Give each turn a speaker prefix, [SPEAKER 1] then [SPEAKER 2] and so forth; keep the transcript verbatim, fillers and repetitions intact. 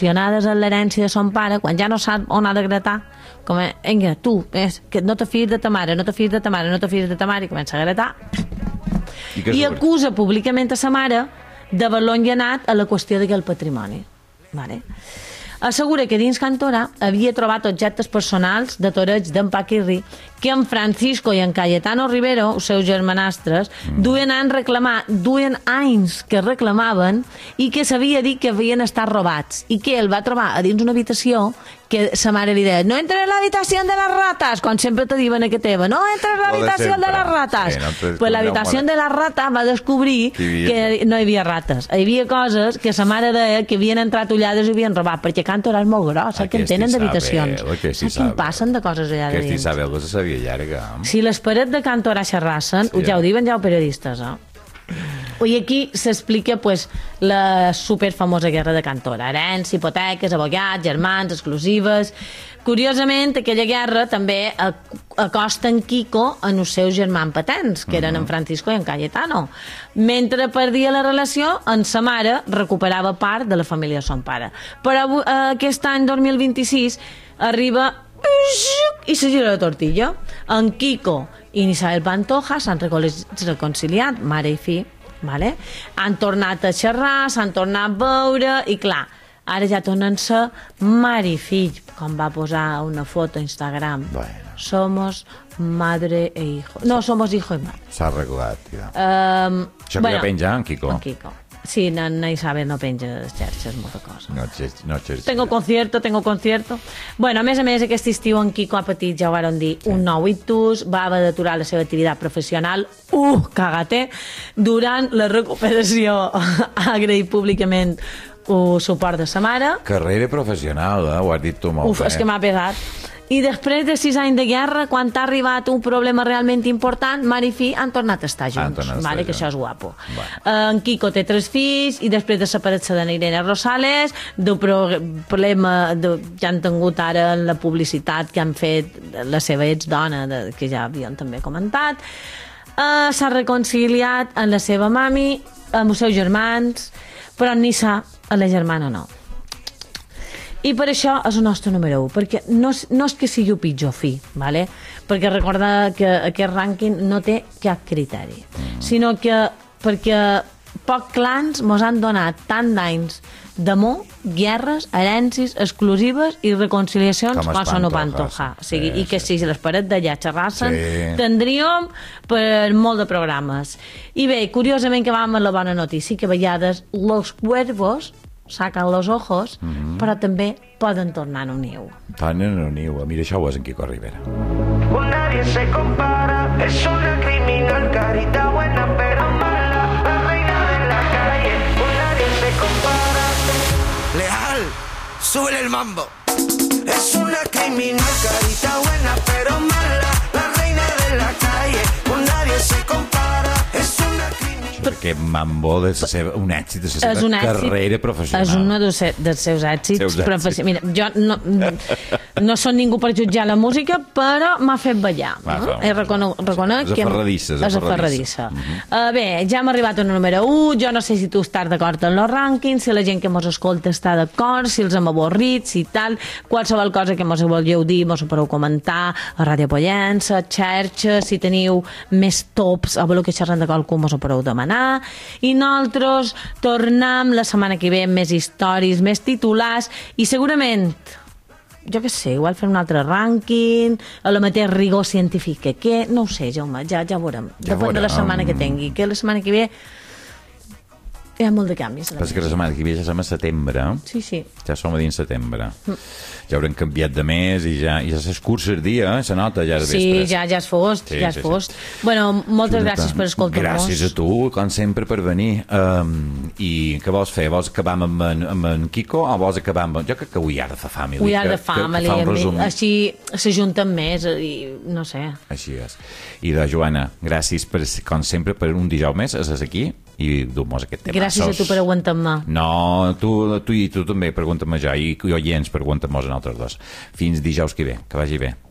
[SPEAKER 1] obsessionades en l'herència de son pare, quan ja no sap on ha de gratar, com, vinga, tu, és, que no te fies de ta mare, no te fies de ta mare, no te fies de ta mare, i comença a gratar. I, I acusa públicament a sa mare d'haver-lo enganat a la qüestió d'aquell patrimoni. Vale? Assegura que dins Cantora havia trobat objectes personals de toreig d'en Paquirri que en Francisco i en Cayetano Rivero, els seus germanastres, mm. duien anys reclamar, duien anys que reclamaven i que s'havia dit que havien estat robats i que ell va trobar a dins una habitació que sa mare li deia, no entres en l'habitació de les rates, quan sempre te diuen que teva, no entres en l'habitació de les rates. Sí, no pues l'habitació de les rates va descobrir que no hi havia rates. Hi havia coses que sa mare deia que havien entrat ullades i havien robat, perquè Cantora és molt grossa, que en tenen d'habitacions. Aquí en passen de coses allà de dins.
[SPEAKER 2] Aquesta sabe, algo se sabia llarga.
[SPEAKER 1] Si les parets de Cantora xerrassen, sí, ja ho diuen ja els periodistes, eh? I aquí s'explica pues, la superfamosa guerra de Cantora. Herència, hipoteques, abogats, germans, exclusives... Curiosament, aquella guerra també acosta en Quico en els seus germans patents, que eren en Francisco i en Cayetano. Mentre perdia la relació, en sa mare recuperava part de la família de son pare. Però aquest any, dos mil vint-i-sis, arriba i se gira la tortilla. En Quico i Isabel Pantoja s'han reconciliat, mare i fill, vale? Han tornat a xerrar, s'han tornat a veure, i clar, ara ja tornen a ser mare i fill, com va posar una foto a Instagram.
[SPEAKER 2] Bueno.
[SPEAKER 1] Somos madre e hijo. No, somos hijo y madre.
[SPEAKER 2] S'ha arreglat, ja.
[SPEAKER 1] Um,
[SPEAKER 2] Això que bueno, penja, en Quico?
[SPEAKER 1] En Quico. Sí, no, no Isabel no penja de les xerxes, molta cosa.
[SPEAKER 2] No, no xerxes.
[SPEAKER 1] Tengo concierto, tengo concierto. Bueno, a més a més, aquest estiu en Quico ha patit, ja ho vam dir, sí. un nou ictus, va haver d'aturar la seva activitat professional, uh, cagate, durant la recuperació ha agraït públicament el suport de sa mare.
[SPEAKER 2] Carrera professional, eh? Ho has dit tu molt
[SPEAKER 1] Uf, bé. És que m'ha pegat. I després de sis anys de guerra, quan ha arribat un problema realment important, mare i fill han tornat a estar junts. Estar vale, junts. Que això és guapo. Bueno. En Quico té tres fills i després de separar-se de Irene Rosales, del problema de, que han tingut ara en la publicitat que han fet la seva exdona, de, que ja havíem també comentat, uh, s'ha reconciliat amb la seva mami, amb els seus germans, però ni sa, a la germana no. I per això és el nostre número u, perquè no és, no és que sigui el pitjor fill, ¿vale? Perquè recordar que aquest rànquing no té cap criteri, mm. sinó que perquè pocs clans mos han donat tant d'anys d'amor, guerres, herències exclusives i reconciliacions com són el Pantoja. O sigui, sí, i que sí. si les parets d'allà xerrassen, sí. tindríem per molt de programes. I bé, curiosament que vam amb la bona notícia, que a vegades los cuervos sacan los ojos, mm-hmm. però també poden tornar en un niu.
[SPEAKER 2] Tornen en un niu. Mira, això ho és en Quico Rivera.
[SPEAKER 3] Con nadie se compara, es una criminal, carita buena pero mala, la reina de la calle, con nadie se compara. Leal, súbele el mambo. Es una criminal, carita buena pero mala, la reina de la calle, con nadie se compara, es una criminal.
[SPEAKER 2] Perquè Mambo de la seva, un èxit de la seva èxit, carrera professional.
[SPEAKER 1] És un dels, dels seus èxits professionals. Mira, jo no, no soc ningú per jutjar la música, però m'ha fet ballar. No? He reconec, reconec
[SPEAKER 2] és aferradissa.
[SPEAKER 1] És aferradissa. Uh-huh. uh, bé, ja hem arribat al número u. Jo no sé si tu estàs d'acord en els rànquings, si la gent que mos escolta està d'acord, si els hem avorrits i tal. Qualsevol cosa que mos vulgueu dir, mos ho podeu comentar a Ràdio Pollença, xarxa, si teniu més tops o voleu que xerrem de qualcú, mos ho podeu demanar. I nosaltres tornem la setmana que ve amb més històries, més titulars i segurament, jo què sé, igual fem un altre rànquing, a la mateix rigor científica que, no ho sé, Jaume, ja, ja veurem. Ja Depèn veurem. de la setmana que tingui, que la setmana que ve hi ha molt de canvis.
[SPEAKER 2] Però és que la setmana que ve ja som a setembre.
[SPEAKER 1] Sí, sí.
[SPEAKER 2] Ja som a dins setembre. Mm. Ja haurem canviat de mes i ja, i ja s'escurça el dia, eh? Se nota ja és vespres.
[SPEAKER 1] Sí, ja, ja és fost, sí, ja és sí, fost. Sí. Bueno, moltes Junta. gràcies per escoltar-nos.
[SPEAKER 2] Gràcies a tu, com sempre, per venir. Um, I què vols fer? Vols acabar amb en, amb en Quico o vols acabar amb... Jo crec que We Are the Family.
[SPEAKER 1] We Are the Family. Que, que fa així s'ajunten més i no sé.
[SPEAKER 2] Així és. I de Joana, gràcies, per, com sempre, per un dijous més, és aquí i du-mos aquest tema.
[SPEAKER 1] Gràcies a tu per aguantar-me.
[SPEAKER 2] No, tu, tu i tu també pregunta-me ja, i oients pregunta-mos a nosaltres dos. Fins dijous que ve, que vagi bé.